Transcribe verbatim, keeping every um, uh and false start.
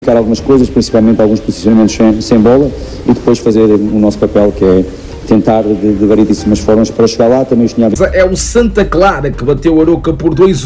algumas coisas, principalmente alguns posicionamentos sem, sem bola, e depois fazer o nosso papel, que é tentar de, de variedíssimas formas para chegar lá. Também os tinha... É o Santa Clara que bateu a Aroca por dois a um.